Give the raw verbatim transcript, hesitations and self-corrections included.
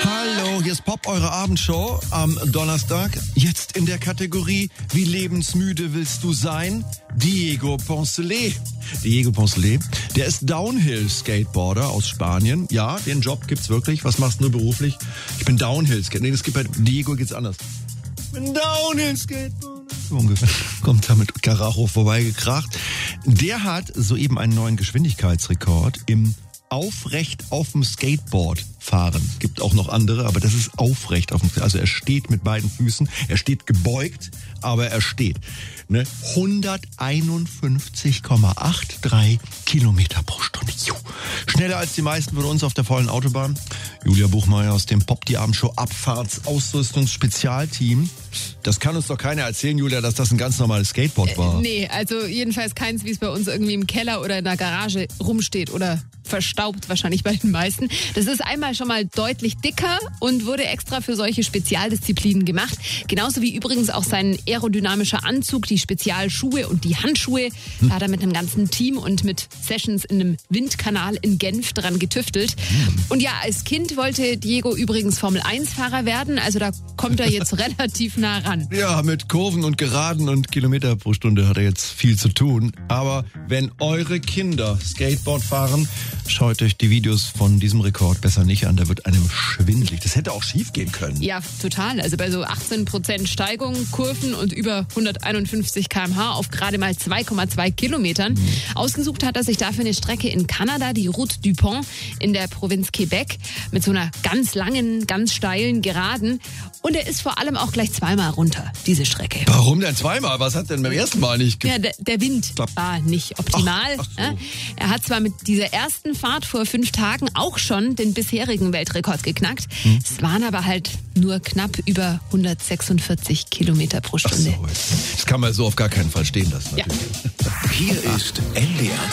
Hallo, hier ist Pop, eure Abendshow am Donnerstag. Jetzt in der Kategorie Wie lebensmüde willst du sein? Diego Poncelet. Diego Poncelet, der ist Downhill-Skateboarder aus Spanien. Ja, den Job gibt's wirklich. Was machst du beruflich? Ich bin Downhill-Skateboarder. Nee, das gibt bei Diego geht's anders. Ich bin Downhill-Skateboarder. So ungefähr. Kommt da mit Karacho vorbeigekracht. Der hat soeben einen neuen Geschwindigkeitsrekord im aufrecht auf dem Skateboard fahren. Gibt auch noch andere, aber das ist aufrecht auf dem Skateboard. Also er steht mit beiden Füßen, er steht gebeugt, aber er steht. Ne? hunderteinundfünfzig Komma dreiundachtzig Kilometer pro Stunde. Juh. Schneller als die meisten von uns auf der vollen Autobahn. Julia Buchmeier aus dem Pop die Abendshow Abfahrtsausrüstungsspezialteam. Das kann uns doch keiner erzählen, Julia, dass das ein ganz normales Skateboard war. Äh, nee, also jedenfalls keins, wie es bei uns irgendwie im Keller oder in der Garage rumsteht oder verstaubt wahrscheinlich bei den meisten. Das ist einmal schon mal deutlich dicker und wurde extra für solche Spezialdisziplinen gemacht. Genauso wie übrigens auch sein aerodynamischer Anzug, die Spezialschuhe und die Handschuhe. Da hat er mit einem ganzen Team und mit Sessions in einem Windkanal in Genf dran getüftelt. Und ja, als Kind wollte Diego übrigens Formel eins Fahrer werden. Also da kommt er jetzt relativ nah ran. Ja, mit Kurven und Geraden und Kilometer pro Stunde hat er jetzt viel zu tun. Aber wenn eure Kinder Skateboard fahren, schaut euch die Videos von diesem Rekord besser nicht an, da wird einem schwindelig. Das hätte auch schief gehen können. Ja, total. Also bei so achtzehn Prozent Steigung, Kurven und über hunderteinundfünfzig Kilometer pro Stunde auf gerade mal zwei Komma zwei Kilometern. Mhm. Ausgesucht hat er sich dafür eine Strecke in Kanada, die Route du Pont in der Provinz Quebec, mit so einer ganz langen, ganz steilen Geraden. Und er ist vor allem auch gleich zweimal runter, diese Strecke. Warum denn zweimal? Was hat denn beim ersten Mal nicht ge- Ja, der, der Wind war nicht optimal. Ach, ach so. Ja. Er hat zwar mit dieser ersten Fahrt vor fünf Tagen auch schon den bisherigen Weltrekord geknackt. Hm. Es waren aber halt nur knapp über hundertsechsundvierzig Kilometer pro Stunde. Ach so, das kann man so auf gar keinen Fall stehen lassen. Ja. Hier ist N D R